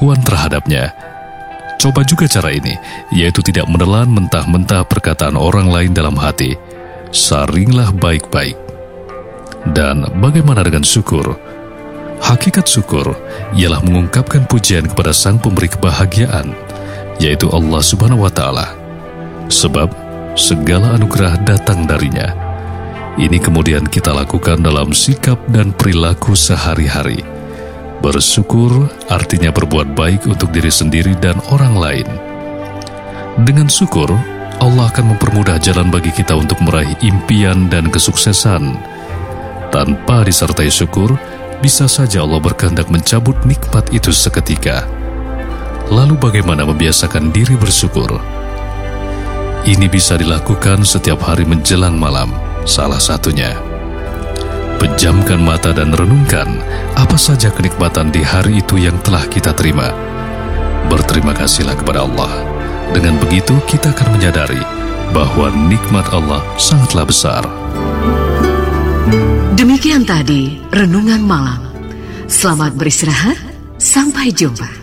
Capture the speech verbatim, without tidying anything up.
pengakuan terhadapnya. Coba juga cara ini, yaitu tidak menelan mentah-mentah perkataan orang lain dalam hati. Saringlah baik-baik. Dan bagaimana dengan syukur? Hakikat syukur ialah mengungkapkan pujian kepada Sang Pemberi kebahagiaan, yaitu Allah Subhanahu wa Ta'ala. Sebab segala anugerah datang darinya. Ini kemudian kita lakukan dalam sikap dan perilaku sehari-hari. Bersyukur artinya berbuat baik untuk diri sendiri dan orang lain. Dengan syukur, Allah akan mempermudah jalan bagi kita untuk meraih impian dan kesuksesan. Tanpa disertai syukur, bisa saja Allah berkehendak mencabut nikmat itu seketika. Lalu bagaimana membiasakan diri bersyukur? Ini bisa dilakukan setiap hari menjelang malam. Salah satunya, pejamkan mata dan renungkan apa saja kenikmatan di hari itu yang telah kita terima. Berterima kasihlah kepada Allah. Dengan begitu kita akan menyadari bahwa nikmat Allah sangatlah besar. Demikian tadi Renungan Malam. Selamat beristirahat, sampai jumpa.